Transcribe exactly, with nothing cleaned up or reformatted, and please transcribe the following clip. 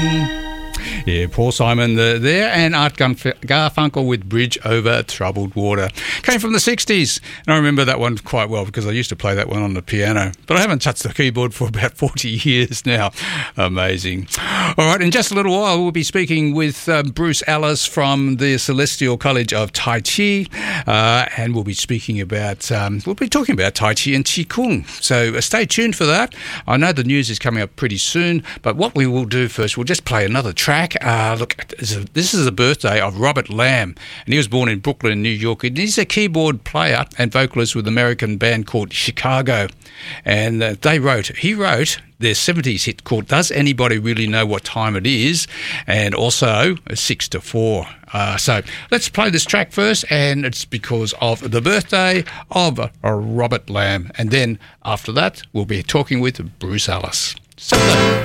Yeah, Paul Simon uh, there, and Art Garfunkel with Bridge Over Troubled Water. Came from the sixties, and I remember that one quite well because I used to play that one on the piano, but I haven't touched the keyboard for about forty years now. Amazing. All right, in just a little while, we'll be speaking with um, Bruce Ellis from the Celestial College of Tai Chi, uh, and we'll be speaking about, um, we'll be talking about Tai Chi and Qi Kung. So uh, stay tuned for that. I know the news is coming up pretty soon, but what we will do first, we'll just play another track. Uh, look, this is the birthday of Robert Lamb, and he was born in Brooklyn, New York. And he's a keyboard player and vocalist with an American band called Chicago. And uh, they wrote, he wrote their seventies hit called Does Anybody Really Know What Time It Is? And also Six to Four. Uh, so let's play this track first, and it's because of the birthday of uh, Robert Lamb. And then after that, we'll be talking with Bruce Ellis. So